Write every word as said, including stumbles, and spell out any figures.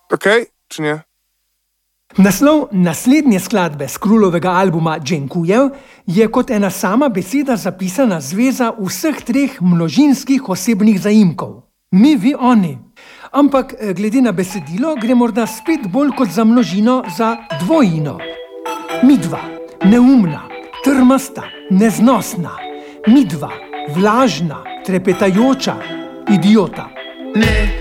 Okej, czy nie? Naslov naslednje skladbe z Krulovega albuma Dženkujev je kot ena sama beseda zapisana zveza vseh treh množinskih osebnih zaimkov. Mi, vi, oni. Ampak glede na besedilo gre morda spet bolj kot za množino za dvojino. Midva, neumna, trmasta, neznosna. Midva, vlažna, trepetajoča, idiota. Ne.